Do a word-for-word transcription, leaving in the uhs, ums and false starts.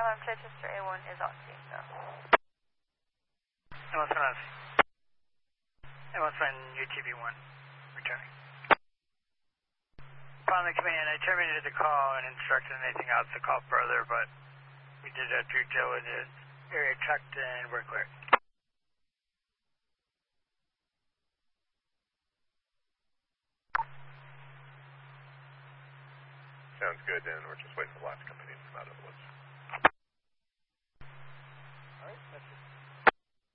Skyline Chichester A one is on scene, so. M one seven, M one seven U T V one, returning. Upon the command, I terminated the call and instructed anything else to call further, but we did our due diligence. Area checked and we're clear. Sounds good, then we're just waiting for the last company to come out of the woods. Alright, that's it.